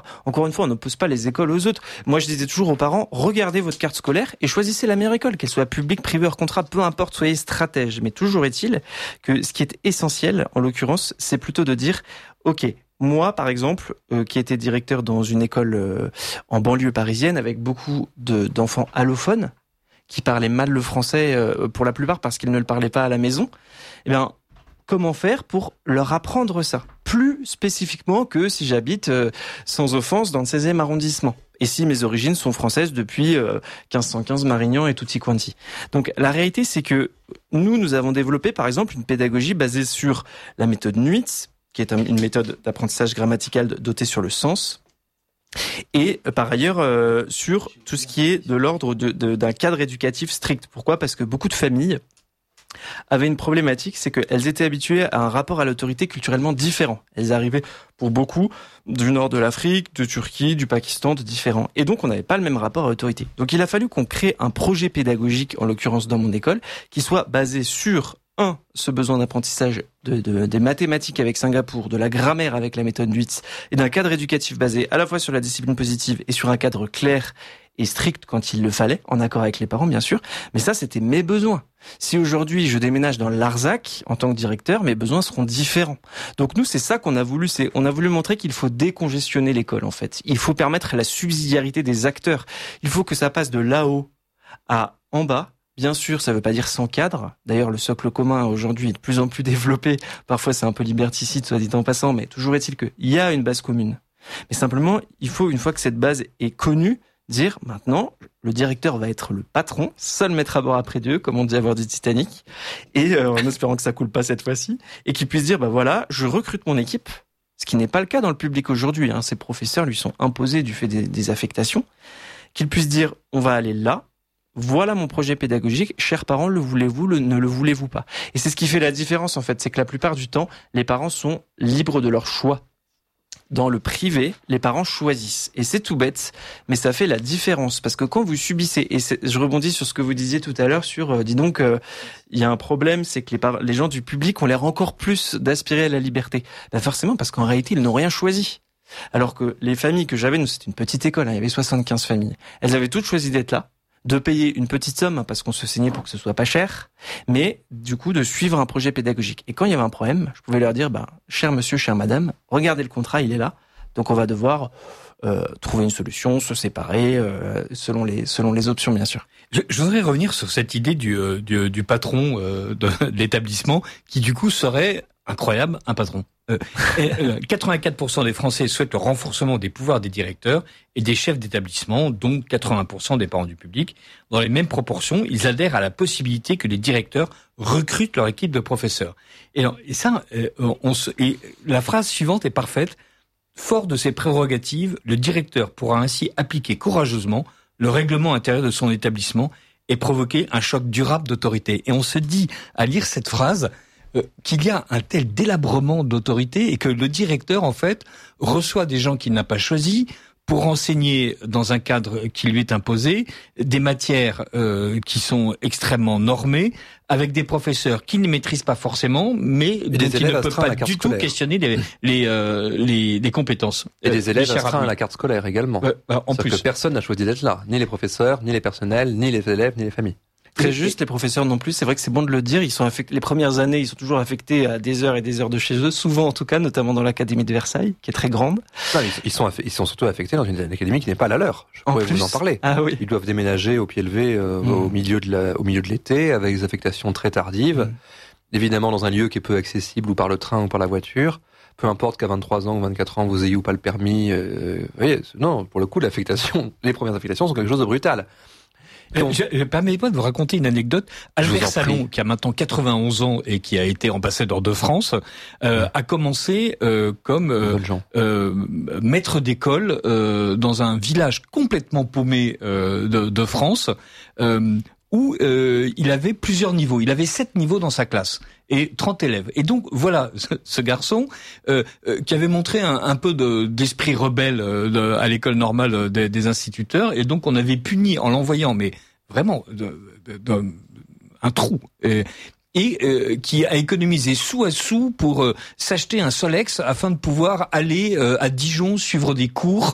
Encore une fois, on n'oppose pas les écoles aux autres. Moi, je disais toujours aux parents, regardez votre carte scolaire et choisissez la meilleure école, qu'elle soit publique, privée, hors contrat, peu importe, soyez stratège. Mais toujours est-il que ce qui est essentiel, en l'occurrence, c'est plutôt de dire, ok, moi, par exemple, qui étais directeur dans une école en banlieue parisienne avec beaucoup d'enfants allophones qui parlaient mal le français pour la plupart parce qu'ils ne le parlaient pas à la maison, eh bien, comment faire pour leur apprendre ça ? Plus spécifiquement que si j'habite, sans offense, dans le 16e arrondissement. Et si mes origines sont françaises depuis 1515 Marignan et tutti quanti. Donc la réalité, c'est que nous avons développé, par exemple, une pédagogie basée sur la méthode Nuits, qui est une méthode d'apprentissage grammatical dotée sur le sens, et par ailleurs sur tout ce qui est de l'ordre d'un cadre éducatif strict. Pourquoi ? Parce que beaucoup de familles avaient une problématique, c'est qu'elles étaient habituées à un rapport à l'autorité culturellement différent. Elles arrivaient, pour beaucoup, du nord de l'Afrique, de Turquie, du Pakistan, de différents. Et donc, on n'avait pas le même rapport à l'autorité. Donc, il a fallu qu'on crée un projet pédagogique, en l'occurrence dans mon école, qui soit basé sur ce besoin d'apprentissage des mathématiques avec Singapour, de la grammaire avec la méthode Nuits, et d'un cadre éducatif basé à la fois sur la discipline positive et sur un cadre clair et strict quand il le fallait, en accord avec les parents bien sûr, mais ça c'était mes besoins. Si aujourd'hui je déménage dans le Larzac en tant que directeur, mes besoins seront différents. Donc nous c'est ça qu'on a voulu, on a voulu montrer qu'il faut décongestionner l'école en fait. Il faut permettre la subsidiarité des acteurs. Il faut que ça passe de là-haut à en bas. Bien sûr, ça ne veut pas dire sans cadre. D'ailleurs, le socle commun aujourd'hui est de plus en plus développé. Parfois, c'est un peu liberticide, soit dit en passant, mais toujours est-il qu'il y a une base commune. Mais simplement, il faut, une fois que cette base est connue, dire maintenant, le directeur va être le patron, seul maître à bord après Dieu, comme on dit à bord du Titanic, et en espérant que ça coule pas cette fois-ci, et qu'il puisse dire, voilà, je recrute mon équipe, ce qui n'est pas le cas dans le public aujourd'hui. Ces professeurs lui sont imposés du fait des affectations, qu'il puisse dire, on va aller là. Voilà mon projet pédagogique. Chers parents, le voulez-vous, ne le voulez-vous pas ? Et c'est ce qui fait la différence, en fait. C'est que la plupart du temps, les parents sont libres de leur choix. Dans le privé, les parents choisissent. Et c'est tout bête, mais ça fait la différence. Parce que quand vous subissez, et je rebondis sur ce que vous disiez tout à l'heure sur, dis donc, il y a un problème, c'est que les gens du public ont l'air encore plus d'aspirer à la liberté. Forcément, parce qu'en réalité, ils n'ont rien choisi. Alors que les familles que j'avais, nous, c'était une petite école, il y avait 75 familles. Elles avaient toutes choisi d'être là, de payer une petite somme parce qu'on se saignait pour que ce soit pas cher, mais du coup de suivre un projet pédagogique. Et quand il y avait un problème, je pouvais leur dire, cher monsieur, chère madame, regardez le contrat, il est là, donc on va devoir trouver une solution, se séparer selon les options bien sûr. Je voudrais revenir sur cette idée du patron de l'établissement qui du coup serait incroyable, un patron. 84% des Français souhaitent le renforcement des pouvoirs des directeurs et des chefs d'établissement, dont 80% des parents du public. Dans les mêmes proportions, ils adhèrent à la possibilité que les directeurs recrutent leur équipe de professeurs. Et la phrase suivante est parfaite. Fort de ses prérogatives, le directeur pourra ainsi appliquer courageusement le règlement intérieur de son établissement et provoquer un choc durable d'autorité. Et on se dit, à lire cette phrase, qu'il y a un tel délabrement d'autorité et que le directeur, en fait, reçoit des gens qu'il n'a pas choisis pour enseigner dans un cadre qui lui est imposé, des matières qui sont extrêmement normées, avec des professeurs qui ne maîtrisent pas forcément, mais dont il ne peut pas du tout questionner les compétences. Et des élèves astreints à la carte scolaire également. En plus. Que personne n'a choisi d'être là. Ni les professeurs, ni les personnels, ni les élèves, ni les familles. Très juste, les professeurs non plus. C'est vrai que c'est bon de le dire. Ils sont affectés, les premières années, ils sont toujours affectés à des heures et des heures de chez eux. Souvent, en tout cas, notamment dans l'académie de Versailles, qui est très grande. Non, ils sont surtout affectés dans une académie qui n'est pas la leur. Je pourrais vous en parler. Ah oui. Ils doivent déménager au pied levé, au milieu de l'été, avec des affectations très tardives. Évidemment, dans un lieu qui est peu accessible ou par le train ou par la voiture. Peu importe qu'à 23 ans ou 24 ans, vous ayez ou pas le permis. Vous voyez, non, pour le coup, les premières affectations sont quelque chose de brutal. Permettez-moi de vous raconter une anecdote. Albert Salon, qui a maintenant 91 ans et qui a été ambassadeur de France, a commencé comme maître d'école dans un village complètement paumé de France, où il avait plusieurs niveaux. Il avait 7 niveaux dans sa classe et 30 élèves. Et donc voilà, ce garçon qui avait montré un peu d'esprit rebelle à l'école normale des instituteurs, et donc on avait puni en l'envoyant, mais vraiment un trou. Et qui a économisé sou à sou pour s'acheter un Solex afin de pouvoir aller à Dijon suivre des cours